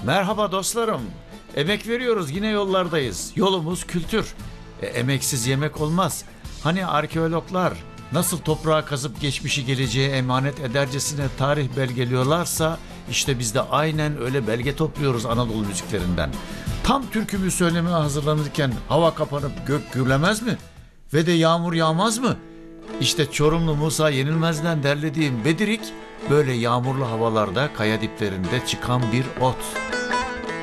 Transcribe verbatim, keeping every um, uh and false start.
Merhaba dostlarım. Emek veriyoruz, yine yollardayız. Yolumuz kültür. E, emeksiz yemek olmaz. Hani arkeologlar nasıl toprağa kazıp geçmişi geleceğe emanet edercesine tarih belgeliyorlarsa, işte biz de aynen öyle belge topluyoruz Anadolu müziklerinden. Tam türkümü söylemeye hazırlanırken hava kapanıp gök gürlemez mi? Ve de yağmur yağmaz mı? İşte Çorumlu Musa Yenilmez'den derlediğim Bedirik, böyle yağmurlu havalarda kaya diplerinde çıkan bir ot.